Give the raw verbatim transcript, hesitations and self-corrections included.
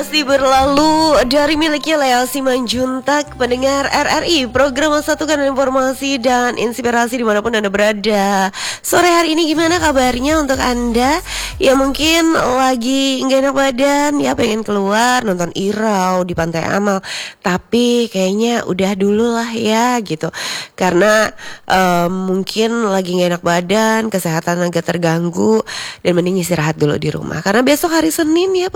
Masih berlalu dari miliknya Lea Simanjuntak, pendengar R R I, program Satukan Informasi dan Inspirasi dimanapun Anda berada. Sore hari ini gimana kabarnya untuk Anda yang mungkin lagi nggak enak badan, ya pengen keluar nonton Irau di Pantai Amal, tapi kayaknya udah dulu lah ya gitu, karena um, mungkin lagi nggak enak badan, kesehatan agak terganggu, dan mending istirahat dulu di rumah, karena besok hari Senin ya